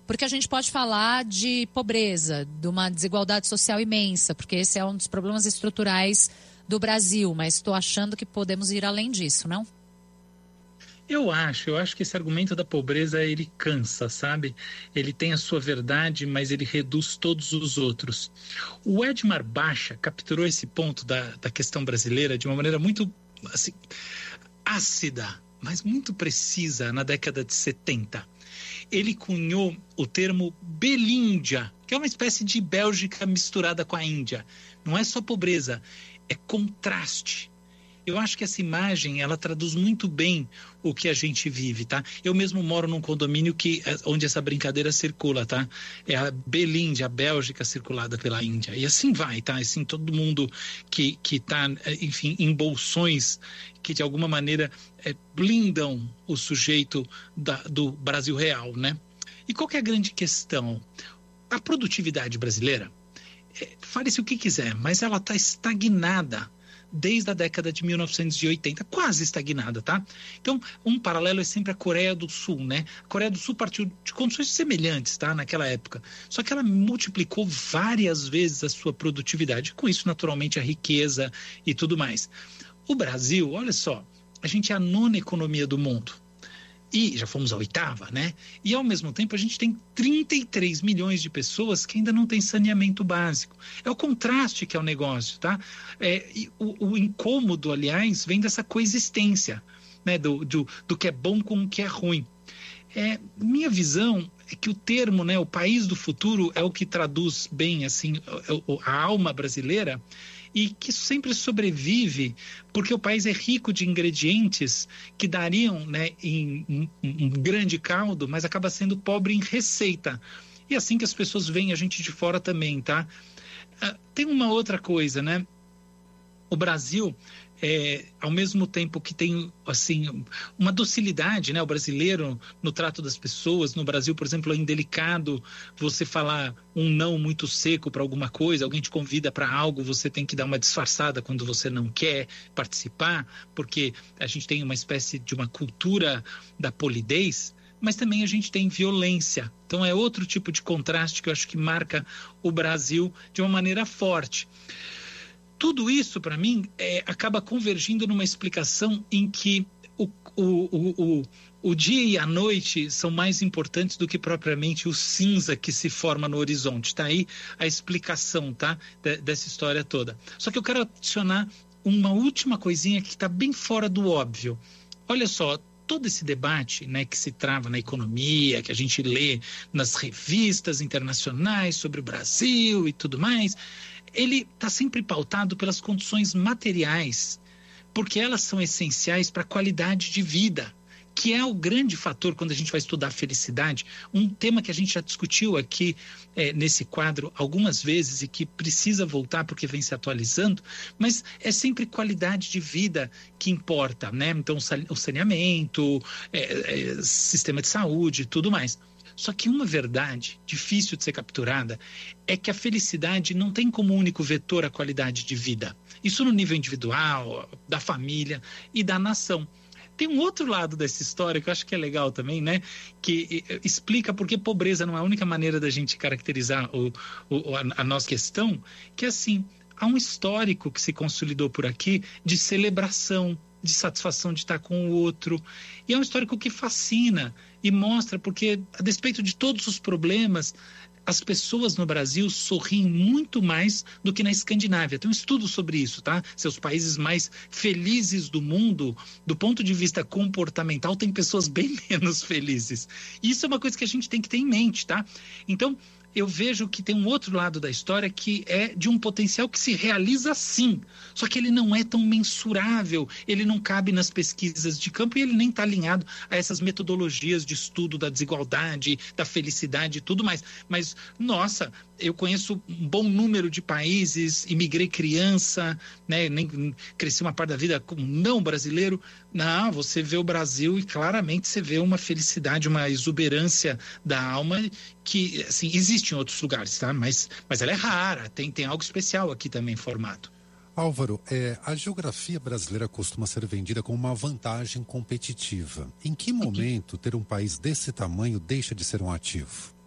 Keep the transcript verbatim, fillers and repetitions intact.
Porque a gente pode falar de pobreza, de uma desigualdade social imensa, porque esse é um dos problemas estruturais do Brasil, mas estou achando que podemos ir além disso, não? Eu acho, eu acho que esse argumento da pobreza, ele cansa, sabe? Ele tem a sua verdade, mas ele reduz todos os outros. O Edmar Baixa capturou esse ponto da, da questão brasileira de uma maneira muito, assim, ácida, mas muito precisa na década de setenta. Ele cunhou o termo Belíndia, que é uma espécie de Bélgica misturada com a Índia. Não é só pobreza, é contraste. Eu acho que essa imagem, ela traduz muito bem o que a gente vive, tá? Eu mesmo moro num condomínio que, onde essa brincadeira circula, tá? É a Belíndia, a Bélgica circulada pela Índia. E assim vai, tá? Assim, todo mundo que, que tá, enfim, em bolsões que de alguma maneira é, blindam o sujeito da, do Brasil real, né? E qual que é a grande questão? A produtividade brasileira, é, fale-se o que quiser, mas ela está estagnada desde a década de mil novecentos e oitenta, quase estagnada, tá? Então, um paralelo é sempre a Coreia do Sul, né? A Coreia do Sul partiu de condições semelhantes, tá? Naquela época. Só que ela multiplicou várias vezes a sua produtividade. Com isso, naturalmente, a riqueza e tudo mais. O Brasil, olha só, a gente é a nona economia do mundo. E já fomos a oitava, né? E ao mesmo tempo a gente tem trinta e três milhões de pessoas que ainda não têm saneamento básico. É o contraste que é o negócio, tá? É, e o, o incômodo, aliás, vem dessa coexistência, né? Do, do, do que é bom com o que é ruim. É, minha visão é que o termo, né, o país do futuro, é o que traduz bem assim a, a alma brasileira, e que sempre sobrevive porque o país é rico de ingredientes que dariam, né, em um, um grande caldo, mas acaba sendo pobre em receita. E assim que as pessoas veem a gente de fora também, tá? Ah, tem uma outra coisa, né? O Brasil, é, ao mesmo tempo que tem assim uma docilidade, né, o brasileiro no trato das pessoas. No Brasil, por exemplo, é indelicado você falar um não muito seco para alguma coisa, alguém te convida para algo, você tem que dar uma disfarçada quando você não quer participar, porque a gente tem uma espécie de uma cultura da polidez, mas também a gente tem violência. Então é outro tipo de contraste que eu acho que marca o Brasil de uma maneira forte. Tudo isso, para mim, é, acaba convergindo numa explicação em que o, o, o, o, o dia e a noite são mais importantes do que propriamente o cinza que se forma no horizonte. Está aí a explicação, tá? De, dessa história toda. Só que eu quero adicionar uma última coisinha que está bem fora do óbvio. Olha só, todo esse debate, né, que se trava na economia, que a gente lê nas revistas internacionais sobre o Brasil e tudo mais, ele está sempre pautado pelas condições materiais, porque elas são essenciais para a qualidade de vida, que é o grande fator quando a gente vai estudar felicidade, um tema que a gente já discutiu aqui é, nesse quadro algumas vezes e que precisa voltar porque vem se atualizando, mas é sempre qualidade de vida que importa, né? Então, o saneamento, é, é, sistema de saúde e tudo mais. Só que uma verdade difícil de ser capturada é que a felicidade não tem como único vetor a qualidade de vida. Isso no nível individual, da família e da nação. Tem um outro lado dessa história que eu acho que é legal também, né? Que explica por que pobreza não é a única maneira da gente caracterizar o, o, a, a nossa questão, que é assim, há um histórico que se consolidou por aqui de celebração, de satisfação de estar com o outro. E é um histórico que fascina e mostra porque, a despeito de todos os problemas, as pessoas no Brasil sorriem muito mais do que na Escandinávia. Tem um estudo sobre isso, tá? Seus países mais felizes do mundo, do ponto de vista comportamental, tem pessoas bem menos felizes. E isso é uma coisa que a gente tem que ter em mente, tá? Então, eu vejo que tem um outro lado da história que é de um potencial que se realiza sim, só que ele não é tão mensurável, ele não cabe nas pesquisas de campo e ele nem está alinhado a essas metodologias de estudo da desigualdade, da felicidade e tudo mais. Mas, nossa, eu conheço um bom número de países, imigrei criança, né, nem cresci uma parte da vida como não brasileiro. Não, você vê o Brasil e claramente você vê uma felicidade, uma exuberância da alma que, assim, existe em outros lugares, tá? Mas, mas ela é rara, tem, tem algo especial aqui também formado. Álvaro, é, a geografia brasileira costuma ser vendida como uma vantagem competitiva. Em que momento ter um país desse tamanho deixa de ser um ativo?